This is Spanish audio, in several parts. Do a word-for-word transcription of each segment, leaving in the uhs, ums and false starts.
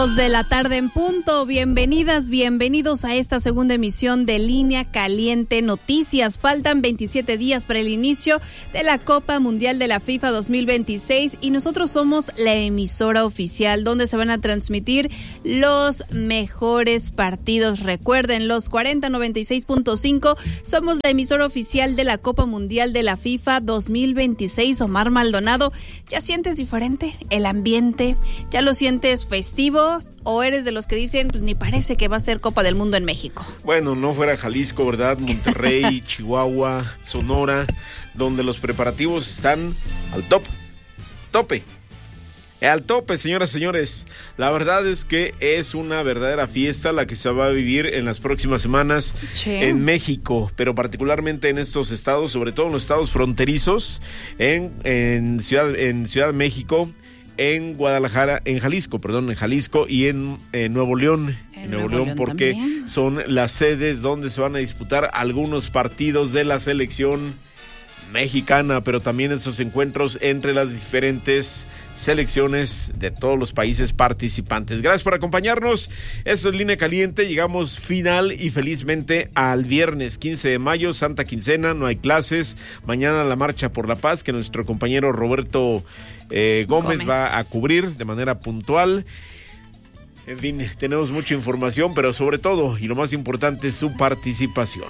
De la tarde en punto, bienvenidas, bienvenidos a esta segunda emisión de Línea Caliente Noticias. Faltan veintisiete días para el inicio de la Copa Mundial de la FIFA dos mil veintiséis y nosotros somos la emisora oficial donde se van a transmitir los mejores partidos. Recuerden, los cuarenta noventa y seis punto cinco, somos la emisora oficial de la Copa Mundial de la FIFA dos mil veintiséis. Omar Maldonado, ¿ya sientes diferente el ambiente? ¿Ya lo sientes festivo? ¿O eres de los que dicen, pues ni parece que va a ser Copa del Mundo en México? Bueno, no fuera Jalisco, ¿verdad? Monterrey, Chihuahua, Sonora, donde los preparativos están al top, tope. Al tope, señoras y señores. La verdad es que es una verdadera fiesta la que se va a vivir en las próximas semanas sí. en México, pero particularmente en estos estados, sobre todo en los estados fronterizos, en, en, Ciudad, en Ciudad de México, en Guadalajara, en Jalisco, perdón, en Jalisco y en, en Nuevo León, en Nuevo, Nuevo León, León porque también son las sedes donde se van a disputar algunos partidos de la selección mexicana, pero también esos encuentros entre las diferentes selecciones de todos los países participantes. Gracias por acompañarnos. Esto es Línea Caliente. Llegamos final y felizmente al viernes quince de mayo, Santa Quincena, no hay clases. Mañana la Marcha por la Paz, que nuestro compañero Roberto eh, Gómez, Gómez va a cubrir de manera puntual. En fin, tenemos mucha información, pero sobre todo, y lo más importante, su participación.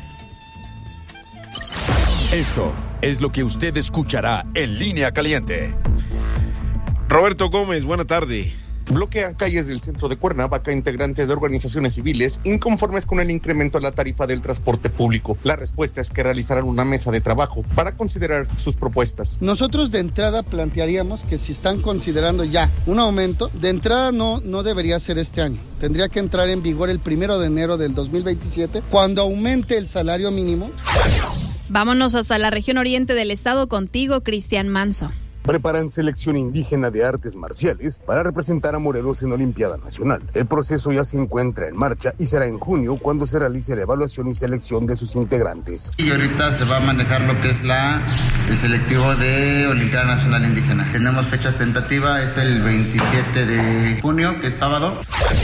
Esto es lo que usted escuchará en Línea Caliente. Roberto Gómez, buena tarde. Bloquean calles del centro de Cuernavaca integrantes de organizaciones civiles inconformes con el incremento a la tarifa del transporte público. La respuesta es que realizarán una mesa de trabajo para considerar sus propuestas. Nosotros de entrada plantearíamos que si están considerando ya un aumento, de entrada no, no debería ser este año. Tendría que entrar en vigor el primero de enero del dos mil veintisiete, cuando aumente el salario mínimo. Vámonos hasta la región oriente del estado contigo, Cristian Manso. Preparan selección indígena de artes marciales para representar a Morelos en Olimpiada Nacional. El proceso ya se encuentra en marcha y será en junio cuando se realice la evaluación y selección de sus integrantes. Y ahorita se va a manejar lo que es la el selectivo de Olimpiada Nacional Indígena. Tenemos fecha tentativa, es el veintisiete de junio, que es sábado.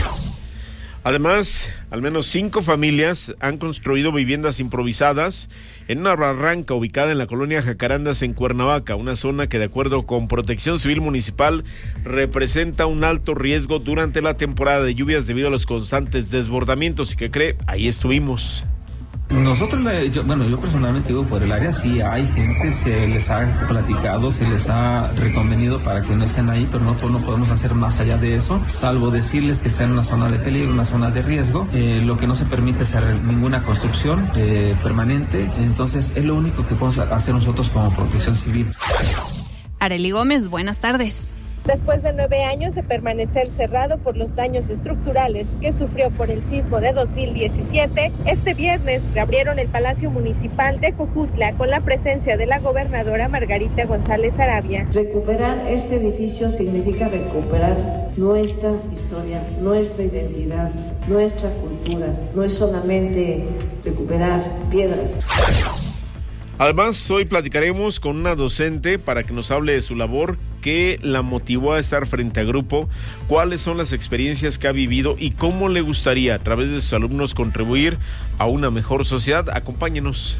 Además, al menos cinco familias han construido viviendas improvisadas en una barranca ubicada en la colonia Jacarandas en Cuernavaca, una zona que de acuerdo con Protección Civil Municipal representa un alto riesgo durante la temporada de lluvias debido a los constantes desbordamientos y que cree, ahí estuvimos. Nosotros, yo, bueno, yo personalmente digo por el área, sí hay gente, se les ha platicado, se les ha reconvenido para que no estén ahí, pero nosotros no podemos hacer más allá de eso, salvo decirles que está en una zona de peligro, una zona de riesgo. Eh, lo que no se permite es hacer ninguna construcción eh, permanente, entonces es lo único que podemos hacer nosotros como Protección Civil. Arely Gómez, buenas tardes. Después de nueve años de permanecer cerrado por los daños estructurales que sufrió por el sismo de dos mil diecisiete, este viernes reabrieron el Palacio Municipal de Jojutla con la presencia de la gobernadora Margarita González Arabia. Recuperar este edificio significa recuperar nuestra historia, nuestra identidad, nuestra cultura. No es solamente recuperar piedras. Además, hoy platicaremos con una docente para que nos hable de su labor, qué la motivó a estar frente a grupo, cuáles son las experiencias que ha vivido y cómo le gustaría a través de sus alumnos contribuir a una mejor sociedad. Acompáñenos.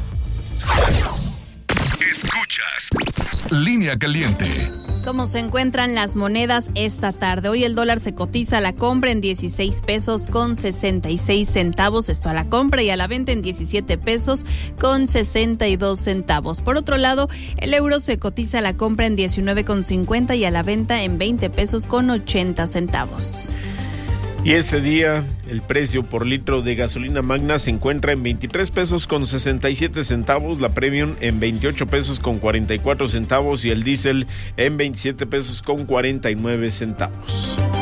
Escuchas Línea Caliente. ¿Cómo se encuentran las monedas esta tarde? Hoy el dólar se cotiza a la compra en dieciséis pesos con sesenta y seis centavos, esto a la compra, y a la venta en diecisiete pesos con sesenta y dos centavos. Por otro lado, el euro se cotiza a la compra en diecinueve con cincuenta y a la venta en veinte pesos con ochenta centavos. Y este día el precio por litro de gasolina magna se encuentra en veintitrés pesos con sesenta y siete centavos, la premium en veintiocho pesos con cuarenta y cuatro centavos y el diésel en veintisiete pesos con cuarenta y nueve centavos.